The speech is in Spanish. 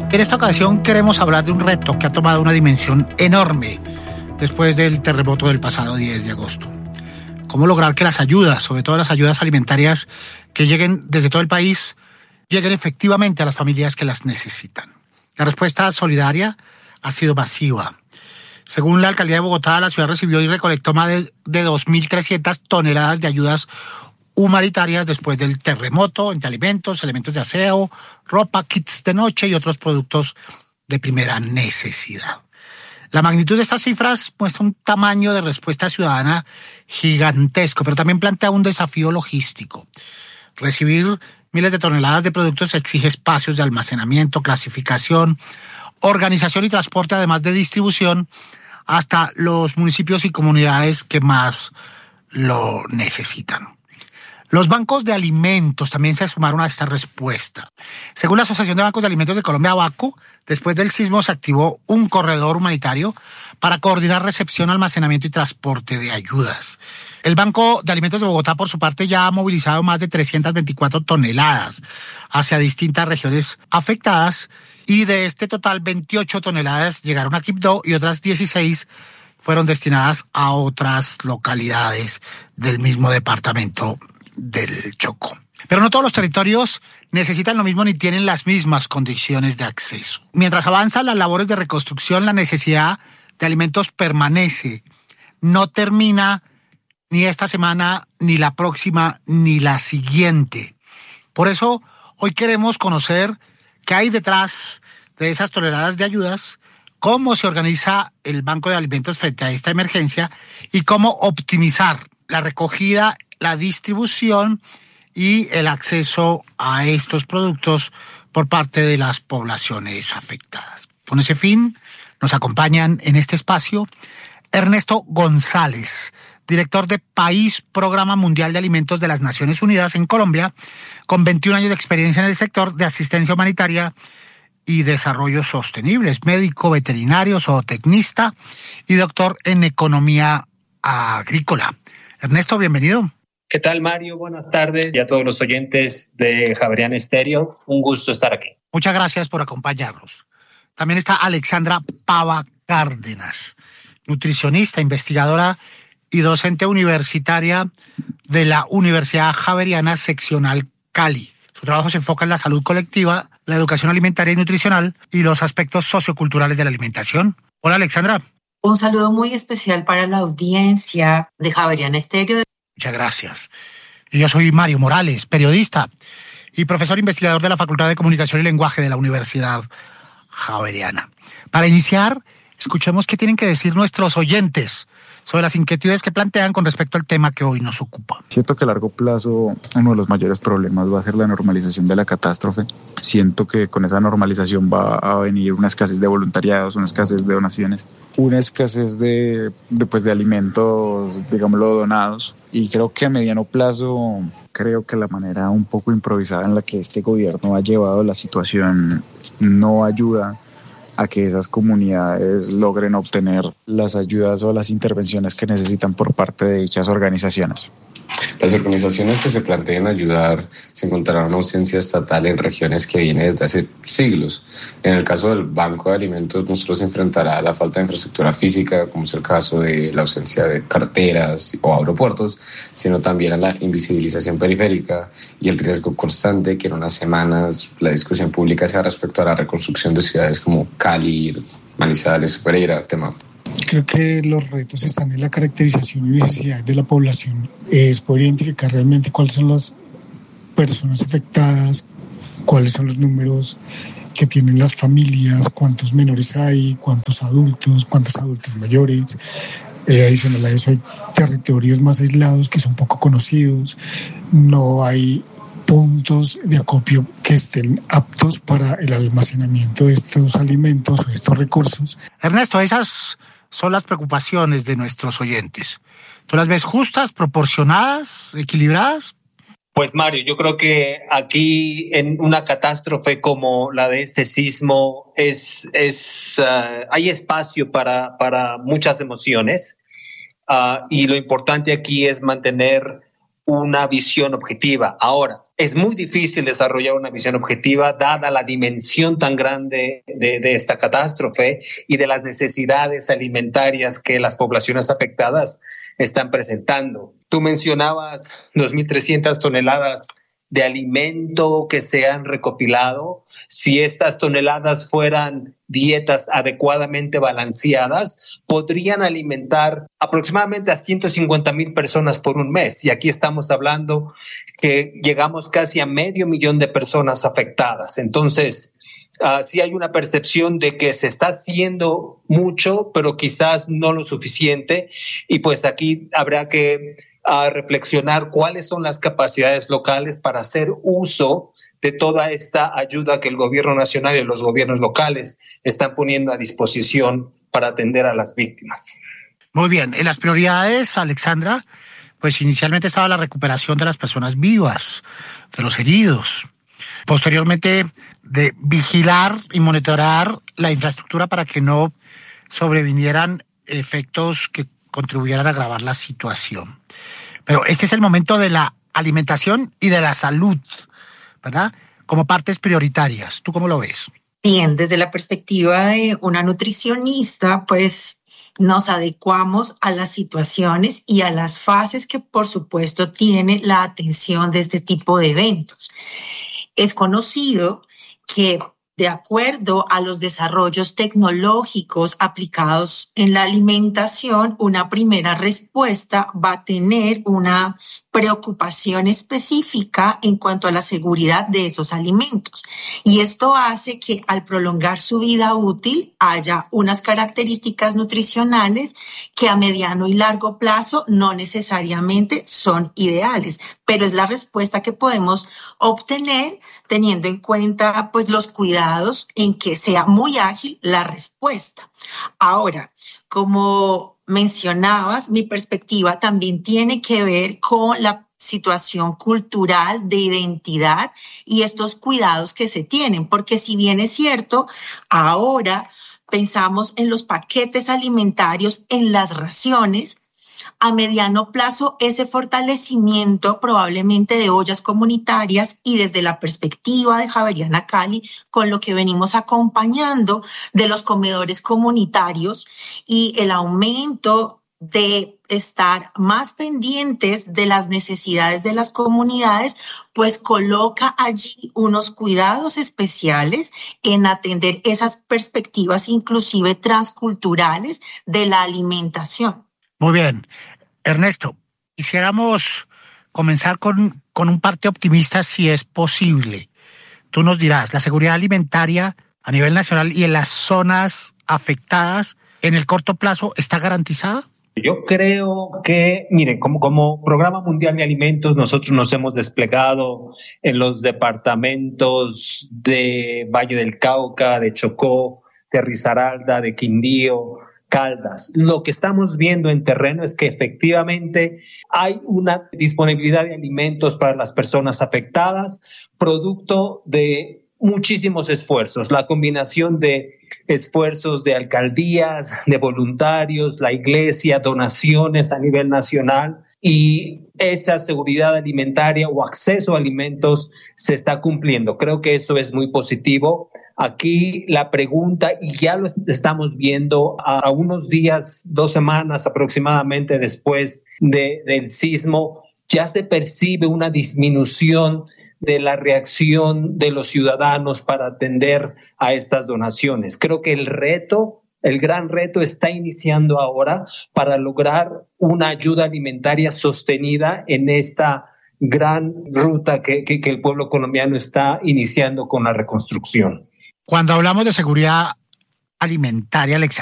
En esta ocasión queremos hablar de un reto que ha tomado una dimensión enorme después del terremoto del pasado 10 de agosto. ¿Cómo lograr que las ayudas, sobre todo las ayudas alimentarias que lleguen desde todo el país, lleguen efectivamente a las familias que las necesitan? La respuesta solidaria ha sido masiva. Según la Alcaldía de Bogotá, la ciudad recibió y recolectó más de 2.300 toneladas de ayudas humanitarias después del terremoto, entre alimentos, elementos de aseo, ropa, kits de noche y otros productos de primera necesidad. La magnitud de estas cifras muestra un tamaño de respuesta ciudadana gigantesco, pero también plantea un desafío logístico. Recibir miles de toneladas de productos exige espacios de almacenamiento, clasificación, organización y transporte, además de distribución hasta los municipios y comunidades que más lo necesitan. Los bancos de alimentos también se sumaron a esta respuesta. Según la Asociación de Bancos de Alimentos de Colombia, ABACO, después del sismo se activó un corredor humanitario para coordinar recepción, almacenamiento y transporte de ayudas. El Banco de Alimentos de Bogotá, por su parte, ya ha movilizado más de 324 toneladas hacia distintas regiones afectadas y de este total 28 toneladas llegaron a Quibdó y otras 16 fueron destinadas a otras localidades del mismo departamento del Chocó. Pero no todos los territorios necesitan lo mismo ni tienen las mismas condiciones de acceso. Mientras avanzan las labores de reconstrucción, la necesidad de alimentos permanece. No termina ni esta semana, ni la próxima, ni la siguiente. Por eso, hoy queremos conocer qué hay detrás de esas toneladas de ayudas, cómo se organiza el Banco de Alimentos frente a esta emergencia y cómo optimizar la recogida, la distribución y el acceso a estos productos por parte de las poblaciones afectadas. Con ese fin, nos acompañan en este espacio Ernesto González, director de País Programa Mundial de Alimentos de las Naciones Unidas en Colombia, con 21 años de experiencia en el sector de asistencia humanitaria y desarrollo sostenible. Es médico veterinario, zootecnista y doctor en economía agrícola. Ernesto, bienvenido. ¿Qué tal, Mario? Buenas tardes y a todos los oyentes de Javeriana Estéreo. Un gusto estar aquí. Muchas gracias por acompañarnos. También está Alexandra Pava Cárdenas, nutricionista, investigadora y docente universitaria de la Universidad Javeriana Seccional Cali. Su trabajo se enfoca en la salud colectiva, la educación alimentaria y nutricional y los aspectos socioculturales de la alimentación. Hola, Alexandra. Un saludo muy especial para la audiencia de Javeriana Estéreo. Muchas gracias. Yo soy Mario Morales, periodista y profesor investigador de la Facultad de Comunicación y Lenguaje de la Universidad Javeriana. Para iniciar, escuchemos qué tienen que decir nuestros oyentes sobre las inquietudes que plantean con respecto al tema que hoy nos ocupa. Siento que a largo plazo uno de los mayores problemas va a ser la normalización de la catástrofe. Siento que con esa normalización va a venir una escasez de voluntariados, una escasez de donaciones, una escasez de alimentos, digámoslo, donados. Y creo que a mediano plazo, creo que la manera un poco improvisada en la que este gobierno ha llevado la situación no ayuda a que esas comunidades logren obtener las ayudas o las intervenciones que necesitan por parte de dichas organizaciones. Las organizaciones que se planteen ayudar se encontrarán una ausencia estatal en regiones que viene desde hace siglos. En el caso del Banco de Alimentos no solo se enfrentará a la falta de infraestructura física, como es el caso de la ausencia de carreteras o aeropuertos, sino también a la invisibilización periférica y el riesgo constante que en unas semanas la discusión pública sea respecto a la reconstrucción de ciudades como Cali, Manizales, Pereira, tema. Creo que los retos están en la caracterización y necesidades de la población. Es poder identificar realmente cuáles son las personas afectadas, cuáles son los números que tienen las familias, cuántos menores hay, cuántos adultos mayores. Adicional a eso hay territorios más aislados que son poco conocidos, no hay puntos de acopio que estén aptos para el almacenamiento de estos alimentos o estos recursos. Ernesto, esas son las preocupaciones de nuestros oyentes. ¿Tú las ves justas, proporcionadas, equilibradas? Pues Mario, yo creo que aquí en una catástrofe como la de este sismo hay espacio para muchas emociones y lo importante aquí es mantener una visión objetiva. Ahora, es muy difícil desarrollar una visión objetiva dada la dimensión tan grande de esta catástrofe y de las necesidades alimentarias que las poblaciones afectadas están presentando. Tú mencionabas 2.300 toneladas de alimento que se han recopilado. Si estas toneladas fueran dietas adecuadamente balanceadas, podrían alimentar aproximadamente a 150,000 personas por un mes. Y aquí estamos hablando que llegamos casi a 500,000 de personas afectadas. Entonces, sí hay una percepción de que se está haciendo mucho, pero quizás no lo suficiente. Y pues aquí habrá que reflexionar cuáles son las capacidades locales para hacer uso de toda esta ayuda que el gobierno nacional y los gobiernos locales están poniendo a disposición para atender a las víctimas. Muy bien. En las prioridades, Alexandra, pues inicialmente estaba la recuperación de las personas vivas, de los heridos. Posteriormente, de vigilar y monitorar la infraestructura para que no sobrevinieran efectos que contribuyeran a agravar la situación. Pero este es el momento de la alimentación y de la salud, ¿verdad? Como partes prioritarias. ¿Tú cómo lo ves? Bien, desde la perspectiva de una nutricionista, pues nos adecuamos a las situaciones y a las fases que, por supuesto, tiene la atención de este tipo de eventos. Es conocido que, de acuerdo a los desarrollos tecnológicos aplicados en la alimentación, una primera respuesta va a tener una preocupación específica en cuanto a la seguridad de esos alimentos. Y esto hace que al prolongar su vida útil haya unas características nutricionales que a mediano y largo plazo no necesariamente son ideales, pero es la respuesta que podemos obtener teniendo en cuenta pues los cuidados en que sea muy ágil la respuesta. Ahora, como mencionabas, mi perspectiva también tiene que ver con la situación cultural de identidad y estos cuidados que se tienen, porque si bien es cierto, ahora pensamos en los paquetes alimentarios, en las raciones, a mediano plazo ese fortalecimiento probablemente de ollas comunitarias y desde la perspectiva de Javeriana Cali con lo que venimos acompañando de los comedores comunitarios y el aumento de estar más pendientes de las necesidades de las comunidades, pues coloca allí unos cuidados especiales en atender esas perspectivas inclusive transculturales de la alimentación. Muy bien. Ernesto, quisiéramos comenzar con un parte optimista si es posible. Tú nos dirás, ¿la seguridad alimentaria a nivel nacional y en las zonas afectadas en el corto plazo está garantizada? Yo creo que, miren, como Programa Mundial de Alimentos, nosotros nos hemos desplegado en los departamentos de Valle del Cauca, de Chocó, de Risaralda, de Quindío, Caldas. Lo que estamos viendo en terreno es que efectivamente hay una disponibilidad de alimentos para las personas afectadas, producto de muchísimos esfuerzos, la combinación de esfuerzos de alcaldías, de voluntarios, la iglesia, donaciones a nivel nacional, y esa seguridad alimentaria o acceso a alimentos se está cumpliendo. Creo que eso es muy positivo. Aquí la pregunta, y ya lo estamos viendo a unos días, 2 semanas aproximadamente después del sismo, ya se percibe una disminución de la reacción de los ciudadanos para atender a estas donaciones. Creo que el gran reto está iniciando ahora para lograr una ayuda alimentaria sostenida en esta gran ruta que el pueblo colombiano está iniciando con la reconstrucción. Cuando hablamos de seguridad alimentaria, Alexandra,